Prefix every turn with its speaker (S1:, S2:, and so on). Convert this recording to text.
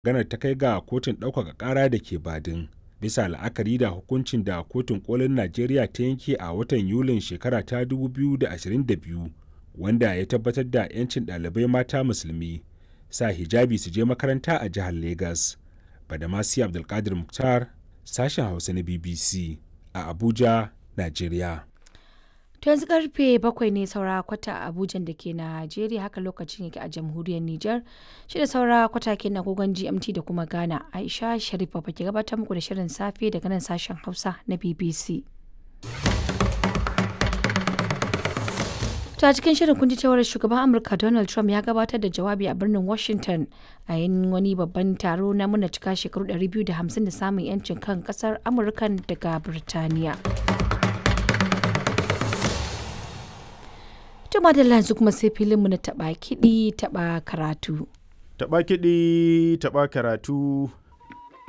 S1: maganar ta kai ga kotun ɗaukaka ƙara da ke Badin. Bisa la'akari da hukuncin da kotun kolin Najeriya ta yanke a watan Yulin shekara ta 2022 wanda ya tabbatar da 'yancin ɗalibai mata musulmi sa hijabi su je makaranta a jihar Legas. Badamasi Abdulkadir Mukhtar, sashen Hausa na BBC a Abuja, Najeriya.
S2: To yanzu karfe 7 ne saura kwata a Abuja da ke Najeriya, haka lokacin yake a jamhuriyar Nijar. Shi da saura kwata ke na gogon GMT da kuma Ghana. Aisha Sharif ba ke gabatar muku da shirin safe daga nan sashen Hausa na BBC. To a cikin shirin kun ji cewar shugaban Amurka Donald Trump ya gabatar da jawabi a birnin Washington a yin wani babban taro na muna cika shekaru 250 da samun 'yancin kan kasar Amurka daga Birtaniya. Tuma da yanzu kuma sai filinmu na taɓa kiɗi taɓa karatu.
S3: Taɓa kiɗi taɓa karatu.